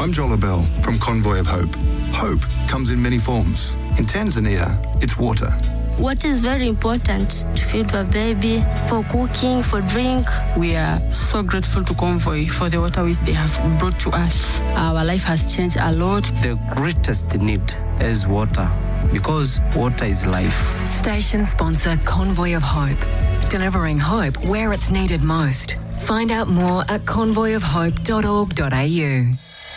I'm Joel Abell from Convoy of Hope. Hope comes in many forms. In Tanzania, it's water. Water is very important to feed a baby, for cooking, for drink. We are so grateful to Convoy for the water which they have brought to us. Our life has changed a lot. The greatest need is water, because water is life. Station sponsor Convoy of Hope, delivering hope where it's needed most. Find out more at convoyofhope.org.au.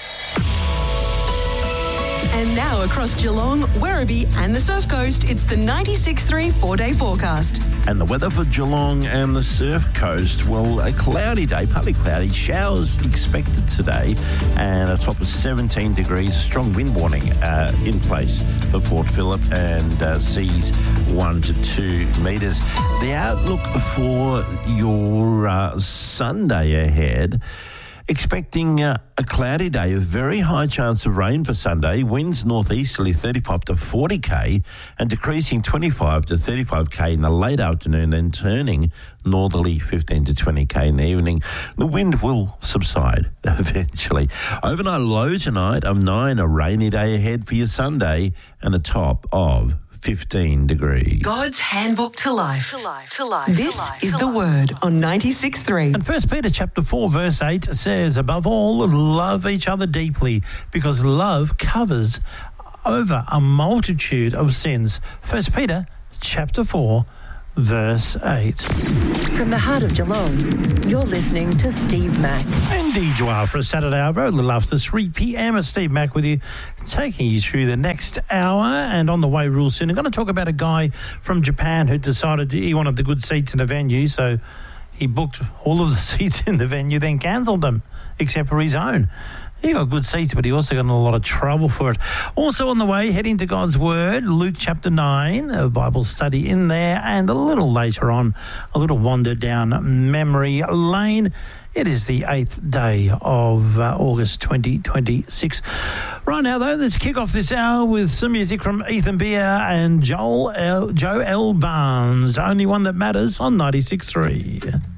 And now across Geelong, Werribee and the Surf Coast, it's the 96.3 4-day forecast. And the weather for Geelong and the Surf Coast, well, a cloudy day, partly cloudy, showers expected today, and a top of 17 degrees, a strong wind warning in place for Port Phillip, and seas 1 to 2 metres. The outlook for your Sunday ahead, expecting a cloudy day, a very high chance of rain for Sunday, winds northeasterly 35 to 40k and decreasing 25 to 35k in the late afternoon, then turning northerly 15 to 20k in the evening. The wind will subside eventually. Overnight low tonight of 9, a rainy day ahead for your Sunday, and a top of 15 degrees. God's handbook to life. This is the word on 96.3. And 1 Peter chapter 4 verse 8 says, above all, love each other deeply, because love covers over a multitude of sins. 1 Peter chapter 4 verse 8. From the heart of Geelong, you're listening to Steve Mack. Indeed you are, for a Saturday hour, a little after 3 p.m. It's Steve Mack with you, taking you through the next hour. And on the way real soon, I'm going to talk about a guy from Japan who decided he wanted the good seats in the venue, so he booked all of the seats in the venue, then cancelled them, except for his own. He got good seats, but he also got in a lot of trouble for it. Also on the way, heading to God's Word, Luke chapter 9, a Bible study in there, and a little later on, a little wander down memory lane. It is the 8th day of August 2026. Right now, though, let's kick off this hour with some music from Ethan Beer and Joe L. Barnes. Only One That Matters on 96.3.